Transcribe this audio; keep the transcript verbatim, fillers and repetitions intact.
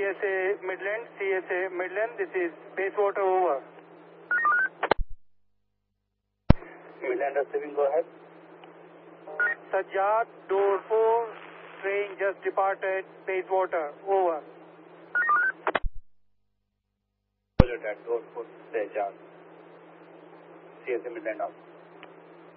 S A Midland, C S A Midland, this is Bayswater, over. Midland receiving, go ahead. Sajjad, door four, train just departed, Bayswater, over. Roger that, door four, Sajjad. C S A Midland out.